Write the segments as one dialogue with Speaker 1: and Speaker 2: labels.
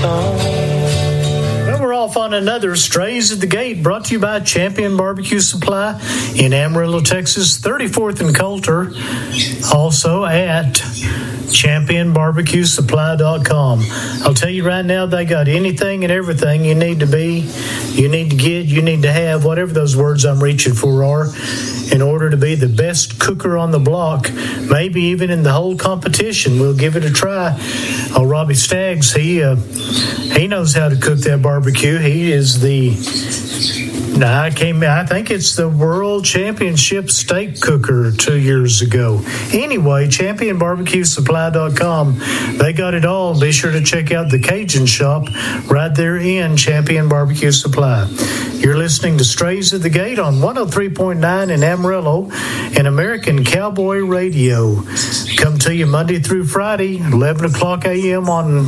Speaker 1: song.
Speaker 2: Well, we're off on another Strays at the Gate, brought to you by Champion Barbecue Supply in Amarillo, Texas, 34th and Coulter. Also at championbarbecuesupply.com. I'll tell you right now, they got anything and everything you need to be, you need to get, you need to have, whatever those words I'm reaching for are, in order to be the best cooker on the block, maybe even in the whole competition. We'll give it a try. Oh, Robbie Staggs, he knows how to cook that barbecue. He is I think it's the World Championship steak cooker 2 years ago. Anyway, championbarbecuesupply.com. They got it all. Be sure to check out the Cajun Shop right there in Champion Barbecue Supply. You're listening to Strays at the Gate on 103.9 in Amarillo and American Cowboy Radio. Come to you Monday through Friday, 11 o'clock a.m. on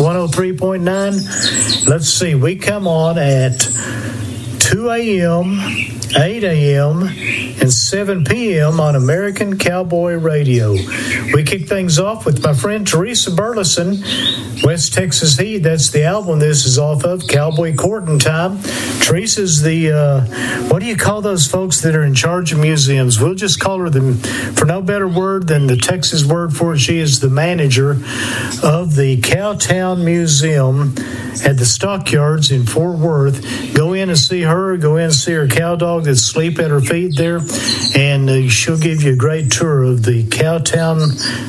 Speaker 2: 103.9. Let's see, we come on at 2 a.m., 8 a.m., and 7 p.m. on American Cowboy Radio. We kick things off with my friend Teresa Burleson, West Texas Heat. That's the album this is off of, Cowboy Courting Time. Teresa's the, what do you call those folks that are in charge of museums? We'll just call her, for no better word than the Texas word for it, she is the manager of the Cowtown Museum at the Stockyards in Fort Worth. Go in and see her. Go in and see her cow dog that's asleep at her feet there, and she'll give you a great tour of the Cowtown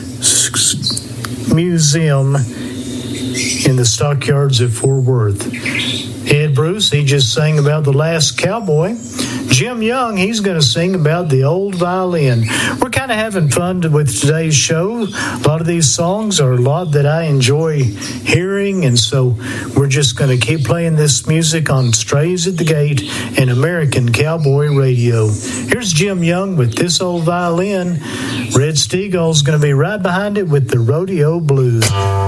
Speaker 2: Museum in the Stockyards at Fort Worth. Ed Bruce, he just sang about The Last Cowboy. Jim Young, he's going to sing about The Old Violin. We're kind of having fun with today's show. A lot of these songs are a lot that I enjoy hearing, and so we're just going to keep playing this music on Strays at the Gate and American Cowboy Radio. Here's Jim Young with This Old Violin. Red Steagall's going to be right behind it with the Rodeo Blues.